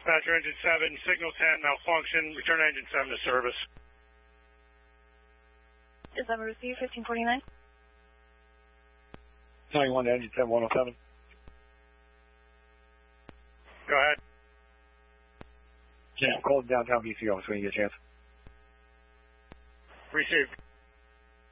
Dispatcher engine 7, signal 10 malfunction, return engine 7 to service. Is that received 1549? 91 engine 7 107. Go ahead. Yeah, call downtown BCO when you get a chance. Received.